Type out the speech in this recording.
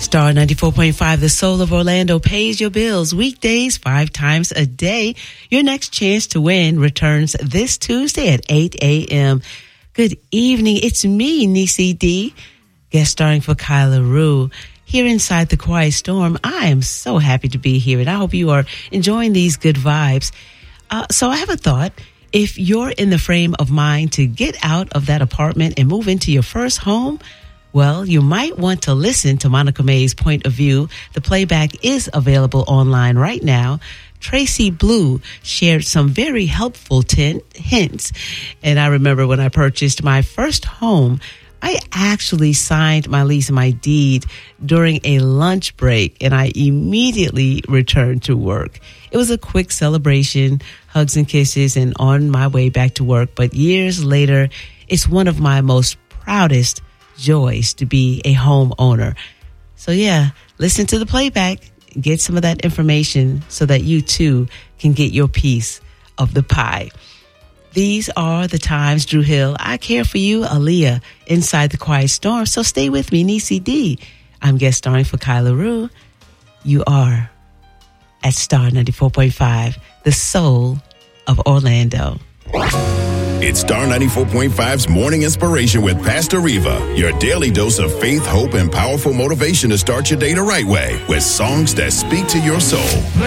Star 94.5, the soul of Orlando, pays your bills weekdays 5 times a day. Your next chance to win returns this Tuesday at 8 a.m. Good evening. It's me, Niecy D, guest starring for Kyla Rue. Here inside the Quiet Storm, I am so happy to be here, and I hope you are enjoying these good vibes. So I have a thought. If you're in the frame of mind to get out of that apartment and move into your first home, well, you might want to listen to Monica May's point of view. The playback is available online right now. Tracy Blue shared some very helpful hints. And I remember when I purchased my first home, I actually signed my lease and my deed during a lunch break, and I immediately returned to work. It was a quick celebration, hugs and kisses, and on my way back to work. But years later, it's one of my most proudest joys to be a homeowner. So yeah, listen to the playback, get some of that information so that you too can get your piece of the pie. These are the times, Drew Hill. I care for you, Aaliyah, inside the Quiet Storm. So stay with me, Niecy D. I'm guest starring for Kyla Rue. You are at Star 94.5, the soul of Orlando. It's Star 94.5's Morning Inspiration with Pastor Reva, your daily dose of faith, hope, and powerful motivation to start your day the right way with songs that speak to your soul.